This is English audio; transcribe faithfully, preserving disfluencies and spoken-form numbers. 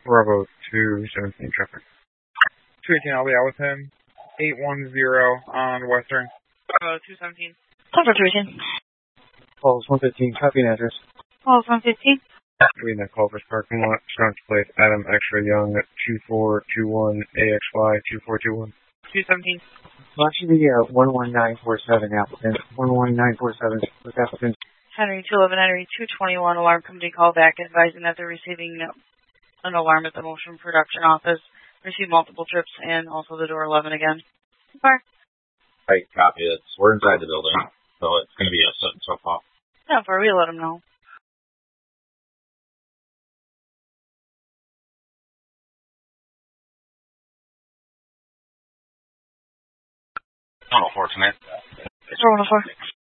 Bravo two seventeen traffic. two eighteen, I'll be out with him. eight one zero on Western. Bravo two seventeen. Bravo two eighteen. Calls one fifteen, copy and address. Calls one fifteen. Between the Culver's parking lot, Strong's Place, Adam Extra Young, two four two one A X Y two four two one. two seventeen. Launch to the uh, one one nine four seven applicant. one one nine four seven with applicant. Henry two eleven, Henry two twenty-one, alarm company call back advising that they're receiving an alarm at the motion production office. Received multiple trips and also the door eleven again. Bar. Right, copy it. We're inside the building, so it's going to be a set and so off. Yeah, for we let them know. one oh four tonight. It's one oh four.